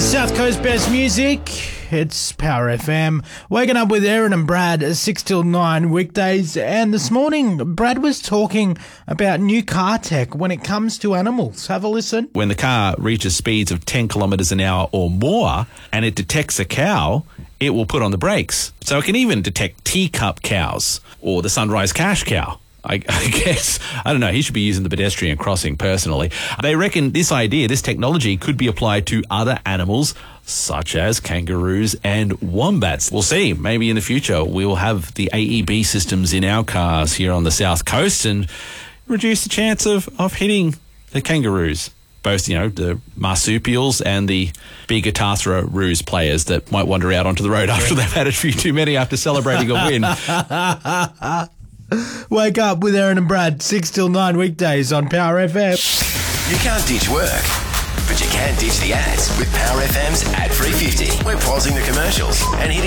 South Coast best music. It's Power FM. Waking up with Aaron and Brad 6 till 9 weekdays. And this morning, Brad was talking about new car tech when it comes to animals. Have a listen. When the car reaches speeds of 10 kilometres an hour or more and it detects a cow, it will put on the brakes. So it can even detect teacup cows or the Sunrise Cash cow. I guess, I don't know, he should be using the pedestrian crossing personally. They reckon this technology could be applied to other animals such as kangaroos and wombats. We'll see. Maybe in the future we will have the AEB systems in our cars here on the South Coast and reduce the chance of hitting the kangaroos. Both, the marsupials and the Bigathra Roos players that might wander out onto the road after they've had a few too many after celebrating a win. Wake up with Aaron and Brad 6 till 9 weekdays on Power FM. You can't ditch work, but you can ditch the ads with Power FM's Ad Free 50. We're pausing the commercials and hitting